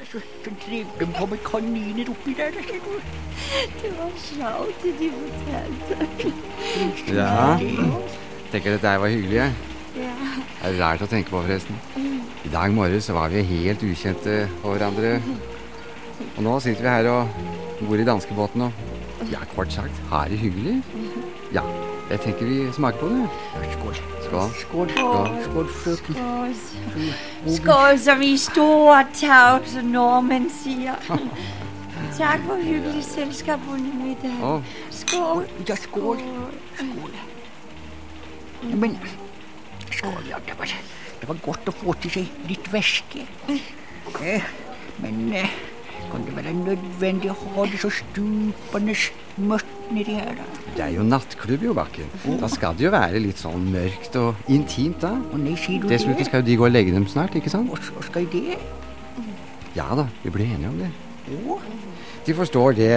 så drev de på med kaniner oppi der. Det var sjovt, det de fortalte. Ja, tenker dette her var hyggelig, jeg. Ja. Det er rart å tenke på, forresten. I dag morgen så var vi helt ukjente for hverandre. Og nå sitter vi her og bor i danskebåten og, ja, kort sagt, har det hyggelig. Ja, jeg tenker vi smaker på det. Skål. Skål. Skål. Skål, frøken. Skål, som i store tavse nordmenn sier. Takk for hyggelig selskap under middag. Skål. Ja, skål. Skål. Men, skål, ja, det var godt å få til seg litt væske. Men kan det være nødvendig å ha det så stupende mørkt nedi her, da? Det er jo nattklubb, jo, Bakken. Da skal det jo være litt sånn mørkt og intimt, da. Å nei, sier du det? Dessuten skal jo de gå og legge dem snart, ikke sant? Hva skal det? Ja da, vi ble enige om det. Å? De forstår det,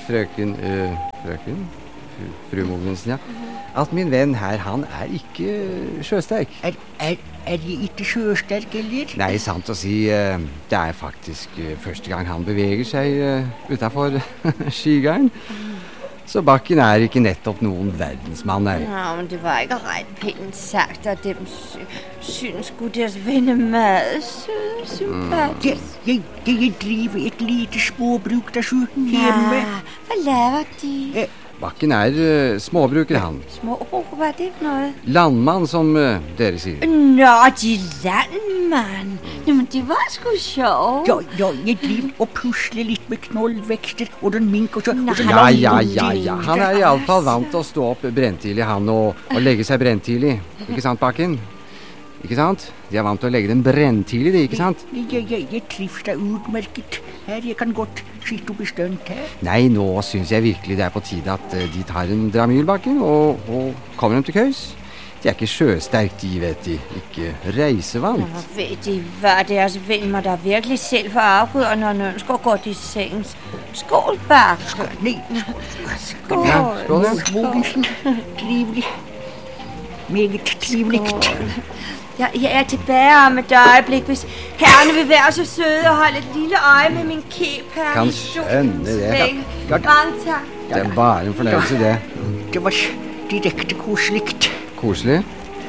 fru Mogensen, ja. At min venn her, han er ikke sjøsterk. Er jeg ikke sjøsterk, eller? Nei, sant å si, det er faktisk første gang han beveger seg utenfor skigarden. Så Bakken er ikke nettopp noen verdensmann, nei. Ja, men det var ikke rett pænt sagt, at dem synes skulle deres venner meget sympatisk. Jeg driver et lite småbruk der hjemme. Ja, hva laver de? Bakken er småbruker, han. Småbruk, hva er det for noe? Landmann, som dere sier. Nå, de landmann. Men det var sgu sjovt. Ja, jeg driver og pusler litt med knollvekster og den mink og så... Ja. Han er i alle fall vant til å stå opp brenntidlig, han, og legge seg brenntidlig. Ikke sant, Bakken? Ikke sant? De er vant til å legge den brenntidlig, det, ikke sant? Jeg trives deg utmerket her. Jeg kan godt sitte opp i stønt her. Nei, nå synes jeg virkelig det er på tide at de tar en Dramyl, Bakken, og kommer dem til køys. De er ikke sjøsterk, de, vet de. Ikke reisevant. Ja, vet de hva, deres venn må da virkelig selv få afgjøre, når han ønsker å gå til sengs. Skål, Bakken. Nei. Skål. Ja, skål, ja. Mogensen. Trivelig. Meget trivligt. Jeg er tilbage om et øjeblik, hvis herrene vil være så søde og holde et lille øje med min kæp her. Kan skjønne det. Mange takk. Det er bare en fornøyelse, det. Det var direkte koselikt. Koselig?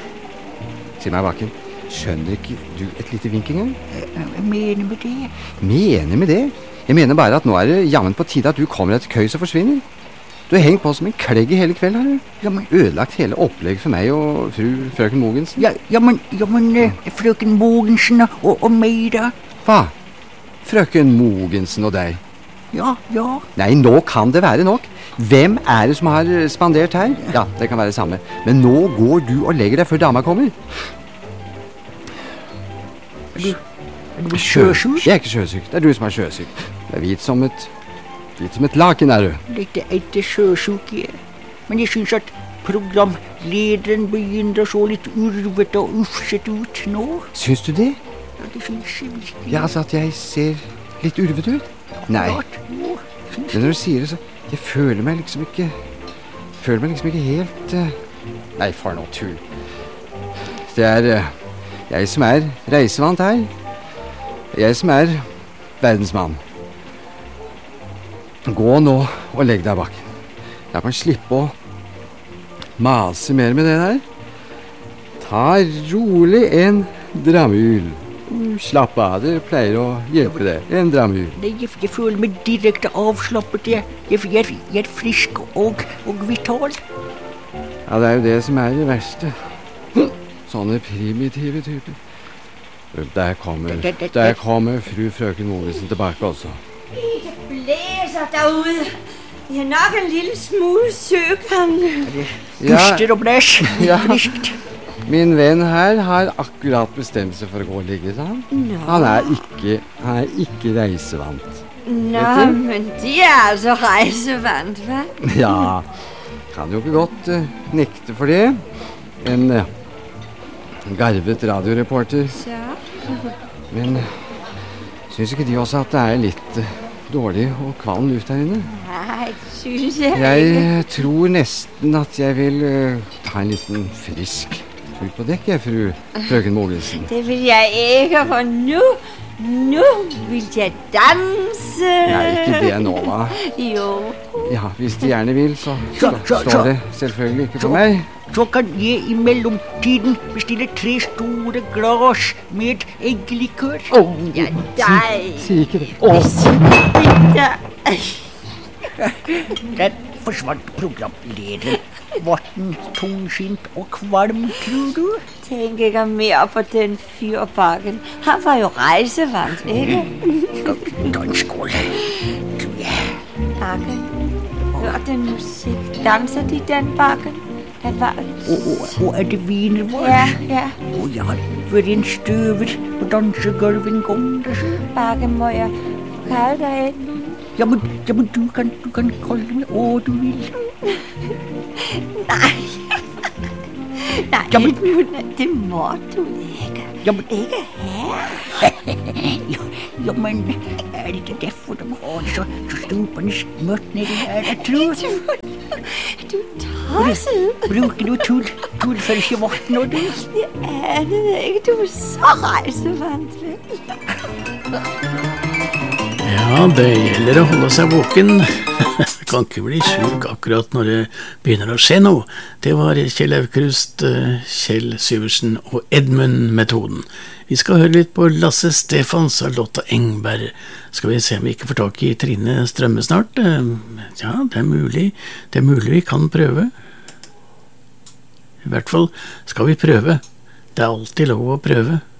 Si meg, Bakken, skjønner ikke du et lite vink engang? Jeg mener med det. Mener med det? Jeg mener bare at nå er det jammen på tide at du kommer etter køys og forsvinner. Du har hengt på som en klegg i hele kveld, har du? Ja, men ødelagt hele opplegget for meg og frøken Mogensen. Ja, men frøken Mogensen og meg da? Hva? Frøken Mogensen og deg? Ja. Nei, nå kan det være nok. Hvem er det som har spandert her? Ja, det kan være det samme. Men nå går du og legger deg før dama kommer. Er du sjøsyk? Jeg er ikke sjøsyk. Det er du som er sjøsyk. Det er hvit som et laken, er du. Dette er ikke sjøsyk, jeg. Men jeg synes at programlederen begynner å se litt urvet og ufset ut nå. Syns du det? Ja, det synes jeg virkelig. Ja, altså at jeg ser litt urvet ut? Nei. Men når du sier det, så jeg føler meg liksom ikke helt Nei, for noe tull. Det er jeg som er reisevant her. Jeg som er verdensmann. Gå nå og legg deg, Bakken. Jeg kan slippe å mase mer med det der. Ta rolig en Dramyl. Slapp av, det pleier å hjelpe det. En Dramyl. Nei, jeg føler meg direkte avslappet. Jeg er frisk og vital. Ja, det er jo det som er det verste. Sånne primitive typer. Der kommer frøken Mogensen tilbake også. Det blæser derude. Vi har nok en lille smule søgang. Puster og blæs. Ja. Friskt. Min venn her har akkurat bestemt seg for å gå og ligge sammen. No. Han er ikke reisevant. Nå, men de er altså reisevant, hva? Ja, kan jo ikke godt nekte for det. En garvet radioreporter. Så? Men synes ikke de også at det er litt dårlig og kvalm luft her inne? Nei, synes jeg ikke. Jeg tror nesten at jeg vil ta en liten frisk tur på dekk, frøken Mogensen. Det vil jeg ikke, for nu Nu vil jeg danse. Nei, ikke det nå, da. Jo. Ja, hvis de gjerne vil, så Så- står det selvfølgelig ikke på meg. Så kan jeg i mellomtiden bestille 3 store glass med eggelikør. Ja, deg. Si ikke det. Bitte. Der forsvant programlederen. Varten tungsint og kvalm, tror du? Tænk ikke mere på den fyr Bakken. Han var jo rejsevant, ikke? Ta en skål. Tror jeg. Bakken, hør den musik. Danser de den, Bakken? Jeg var... Og er det viner vår? Ja. Og jeg har vært en støver på dansegulvet en gang. Bakken, må jeg kalde dig Edmund? Jamen du kan kolde meg du vil. Nej, Jamen. Edmund, det må du ikke. Jamen. Ikke her. Jamen, er det ikke derfor de har det så stupende smørt nedi her, jeg tror? Du tosset. Bruker du tull for ikke varten og du? Jeg anede ikke, du var så rejsevant. Ja, det gjelder å holde seg våken. Kan ikke bli sjuk akkurat når det begynner å skje noe. Det var Kjell Aukrust, Kjell Syversen og Edmund-metoden. Vi skal høre litt på Lasse Stefans og Lotta Engberg. Skal vi se om vi ikke får tak i Trine Strømme snart? Ja, det er mulig. Det er mulig vi kan prøve. I hvert fall skal vi prøve. Det er alltid lov å prøve.